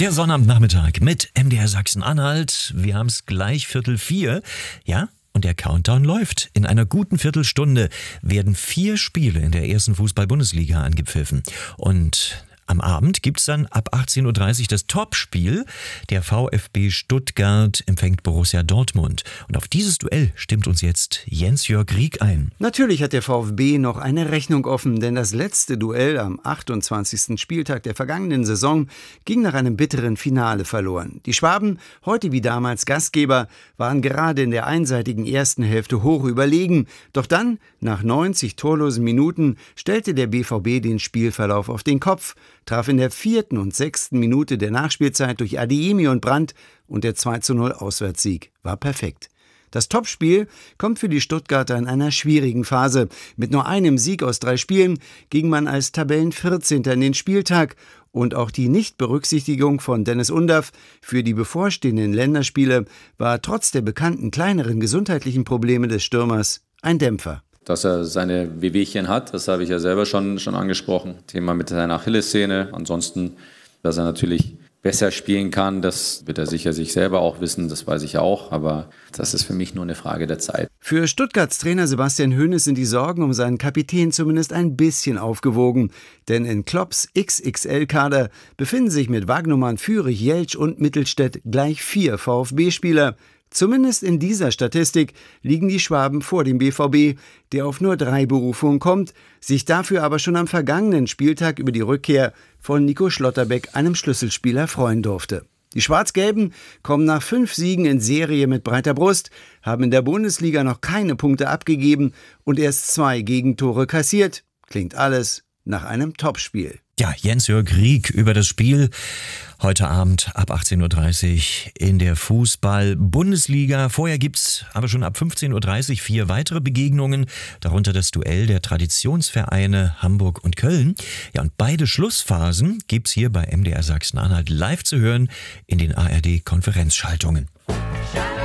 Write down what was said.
Der Sonnabendnachmittag mit MDR Sachsen-Anhalt. Wir haben es gleich 3:45. Ja? Und der Countdown läuft. In einer guten Viertelstunde werden 4 Spiele in der ersten Fußball-Bundesliga angepfiffen. Und am Abend gibt's dann ab 18:30 Uhr das Topspiel. Der VfB Stuttgart empfängt Borussia Dortmund. Und auf dieses Duell stimmt uns jetzt Jens-Jörg Rieck ein. Natürlich hat der VfB noch eine Rechnung offen, denn das letzte Duell am 28. Spieltag der vergangenen Saison ging nach einem bitteren Finale verloren. Die Schwaben, heute wie damals Gastgeber, waren gerade in der einseitigen ersten Hälfte hoch überlegen. Doch dann, nach 90 torlosen Minuten, stellte der BVB den Spielverlauf auf den Kopf, traf in der 4. und 6. Minute der Nachspielzeit durch Adeyemi und Brandt und der 2:0 Auswärtssieg war perfekt. Das Topspiel kommt für die Stuttgarter in einer schwierigen Phase. Mit nur einem Sieg aus 3 Spielen ging man als Tabellen-14. in den Spieltag und auch die Nichtberücksichtigung von Dennis Undaff für die bevorstehenden Länderspiele war trotz der bekannten kleineren gesundheitlichen Probleme des Stürmers ein Dämpfer. Dass er seine Wehwehchen hat, das habe ich ja selber schon angesprochen. Thema mit seiner Achillessehne. Ansonsten, dass er natürlich besser spielen kann, das wird er sicher sich selber auch wissen, das weiß ich auch. Aber das ist für mich nur eine Frage der Zeit. Für Stuttgarts Trainer Sebastian Hoeneß sind die Sorgen um seinen Kapitän zumindest ein bisschen aufgewogen. Denn in Klopps XXL-Kader befinden sich mit Wagnumann, Führig, Jeltsch und Mittelstädt gleich 4 VfB-Spieler. Zumindest in dieser Statistik liegen die Schwaben vor dem BVB, der auf nur 3 Berufungen kommt, sich dafür aber schon am vergangenen Spieltag über die Rückkehr von Nico Schlotterbeck, einem Schlüsselspieler, freuen durfte. Die Schwarz-Gelben kommen nach 5 Siegen in Serie mit breiter Brust, haben in der Bundesliga noch keine Punkte abgegeben und erst 2 Gegentore kassiert. Klingt alles nach einem Topspiel. Ja, Jens-Jörg Rieck über das Spiel heute Abend ab 18:30 Uhr in der Fußball-Bundesliga. Vorher gibt's aber schon ab 15:30 Uhr 4 weitere Begegnungen, darunter das Duell der Traditionsvereine Hamburg und Köln. Ja, und beide Schlussphasen gibt's hier bei MDR Sachsen-Anhalt live zu hören in den ARD-Konferenzschaltungen.